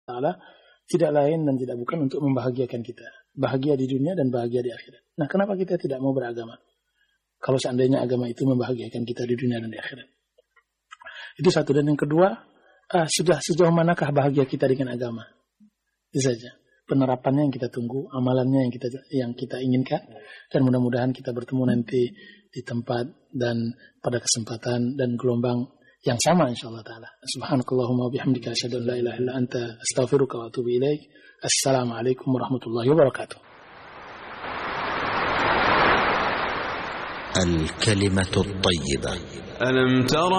Taala tidak lain dan tidak bukan untuk membahagiakan kita, bahagia di dunia dan bahagia di akhirat. Nah, kenapa kita tidak mau beragama? Kalau seandainya agama itu membahagiakan kita di dunia dan di akhirat. Itu satu. Dan yang kedua, sudah sejauh manakah bahagia kita dengan agama? Itu saja. Penerapannya yang kita tunggu, amalannya yang kita inginkan, dan mudah-mudahan kita bertemu nanti di tempat dan pada kesempatan dan gelombang yang sama insyaallah taala. Subhanakallahumma wa bihamdika asyhadu an la ilaha illa anta astaghfiruka wa atubu ilaik. Assalamualaikum warahmatullahi wabarakatuh. الكلمة الطيبة. ألم تر